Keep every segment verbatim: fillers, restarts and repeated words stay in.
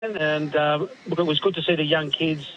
And um, look, it was good to see the young kids,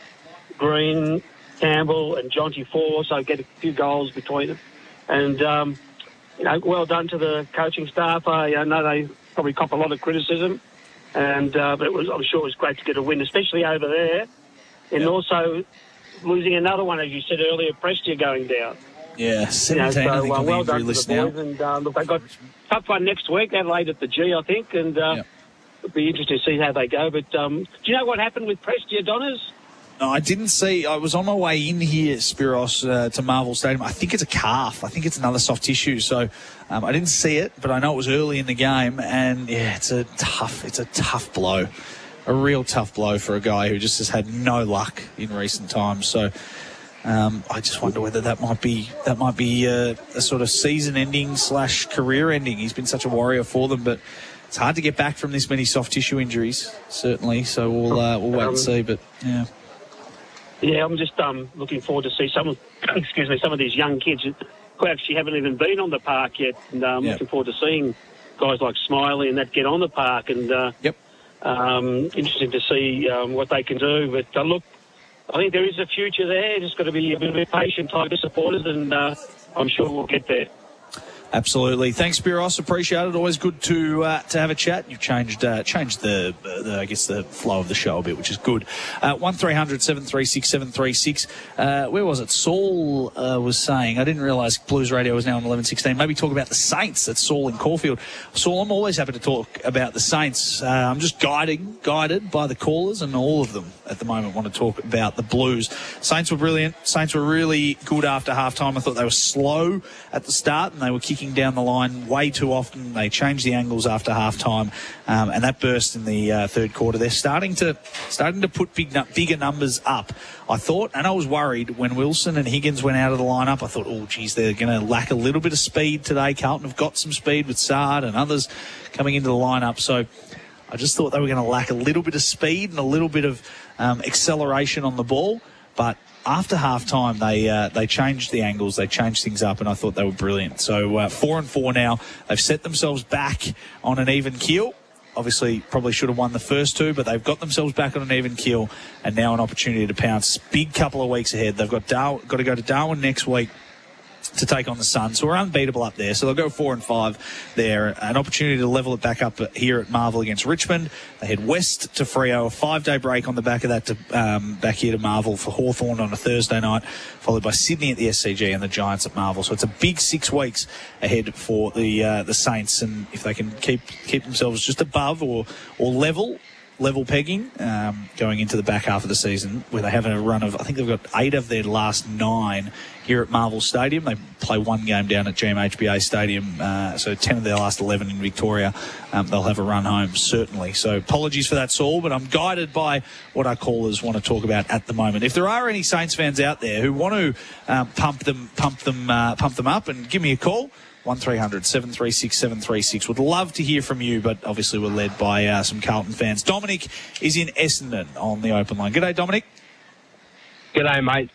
Green, Campbell and Jonty Four, so get a few goals between them. And, um, you know, well done to the coaching staff. I, I know they probably cop a lot of criticism, and uh, but it was, I'm sure it was great to get a win, especially over there. And yep. also losing another one, as you said earlier, Prestia going down. Yeah, seventeen, you know, so, I think, uh, on the well injury done to list the boys. now. And uh, look, they've got tough one next week, Adelaide at the G, I think, and uh, yep. it'll be interesting to see how they go. But um, do you know what happened with Prestia, Donners? No, I didn't see. I was on my way in here, Spiros, uh, to Marvel Stadium. I think it's a calf. I think it's another soft tissue. So um, I didn't see it, but I know it was early in the game. And yeah, it's a tough. It's a tough blow, a real tough blow for a guy who just has had no luck in recent times. So um, I just wonder whether that might be that might be a, a sort of season-ending slash career-ending. He's been such a warrior for them, but it's hard to get back from this many soft tissue injuries, certainly. So we'll uh, we'll wait um, and see. But yeah. Yeah, I'm just um, looking forward to see some, excuse me, some of these young kids who actually haven't even been on the park yet. And I'm um, yep. looking forward to seeing guys like Smiley and that get on the park. And uh, yep. um, interesting to see um, what they can do. But uh, look, I think there is a future there. Just got to be a bit of a patient, Tiger supporters, and uh, I'm sure we'll get there. Absolutely. Thanks, Spiros. Appreciate it. Always good to uh, to have a chat. You've changed uh, changed the, the, I guess, the flow of the show a bit, which is good. Uh, one three hundred seven three six seven three six. Uh, where was it? Saul uh, was saying, I didn't realise Blues Radio was now on eleven sixteen. Maybe talk about the Saints. That's Saul in Caulfield. Saul, I'm always happy to talk about the Saints. Uh, I'm just guiding, guided by the callers, and all of them at the moment want to talk about the Blues. Saints were brilliant. Saints were really good after half-time. I thought they were slow at the start, and they were kicking down the line way too often. They changed the angles after half-time, um, and that burst in the uh, third quarter. They're starting to starting to put big, bigger numbers up. I thought, and I was worried when Wilson and Higgins went out of the lineup. I thought, oh, geez, they're going to lack a little bit of speed today. Carlton have got some speed with Saad and others coming into the lineup. So I just thought they were going to lack a little bit of speed and a little bit of um, acceleration on the ball. But after half-time, they uh, they changed the angles, they changed things up, and I thought they were brilliant. So uh, four and four now. They've set themselves back on an even keel. Obviously, probably should have won the first two, but they've got themselves back on an even keel, and now an opportunity to pounce. Big couple of weeks ahead. They've got Dar- got to go to Darwin next week to take on the Suns, who are unbeatable up there. So they'll go four and five there. An opportunity to level it back up here at Marvel against Richmond. They head west to Freo. A five-day break on the back of that to um, back here to Marvel for Hawthorn on a Thursday night, followed by Sydney at the S C G and the Giants at Marvel. So it's a big six weeks ahead for the uh, the Saints, and if they can keep keep themselves just above or or level. level pegging um, going into the back half of the season, where they have a run of, I think they've got eight of their last nine here at Marvel Stadium. They play one game down at G M H B A Stadium, uh, so ten of their last eleven in Victoria. Um, they'll have a run home, certainly. So apologies for that, Saul, but I'm guided by what our callers want to talk about at the moment. If there are any Saints fans out there who want to um, pump them, pump them, uh, pump them up, and give me a call, one three hundred seven three six seven three six. Would love to hear from you, but obviously we're led by uh, some Carlton fans. Dominic is in Essendon on the open line. G'day, Dominic. G'day, mate.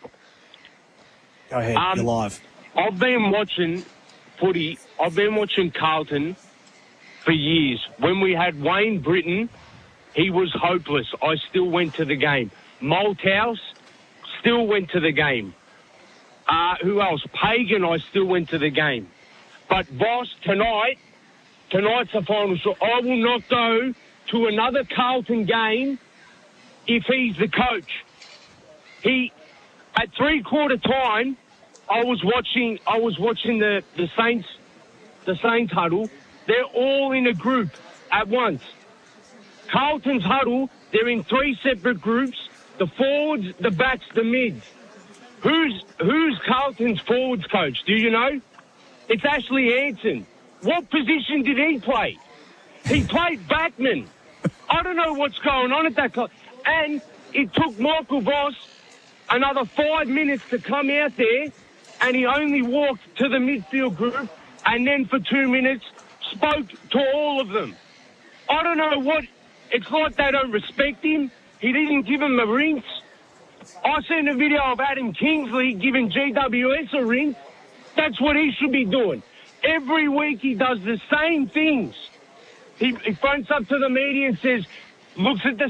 Go ahead, um, you're live. I've been watching footy. I've been watching Carlton for years. When we had Wayne Britton, he was hopeless. I still went to the game. Malthouse still went to the game. Uh, who else? Pagan, I still went to the game. But, boss, tonight, tonight's the final show. I will not go to another Carlton game if he's the coach. He, at three-quarter time, I was watching. I was watching the, the Saints, the Saints huddle. They're all in a group at once. Carlton's huddle, they're in three separate groups: the forwards, the backs, the mids. Who's who's Carlton's forwards coach? Do you know? It's Ashley Hansen. What position did he play? He played backman. I don't know what's going on at that club. And it took Michael Voss another five minutes to come out there, and he only walked to the midfield group and then for two minutes spoke to all of them. I don't know what... It's like they don't respect him. He didn't give him a rinse. I seen a video of Adam Kingsley giving G W S a rinse. That's what he should be doing. Every week he does the same things. He, he phones up to the media and says, looks at the